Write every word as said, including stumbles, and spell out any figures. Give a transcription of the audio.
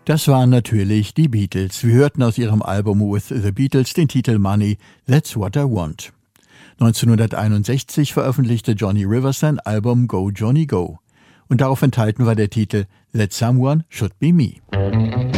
Das waren natürlich die Beatles. Wir hörten aus ihrem Album With the Beatles den Titel Money, That's What I Want. neunzehnhunderteinundsechzig veröffentlichte Johnny Rivers sein Album Go Johnny Go. Und darauf enthalten war der Titel That Someone Should Be Me.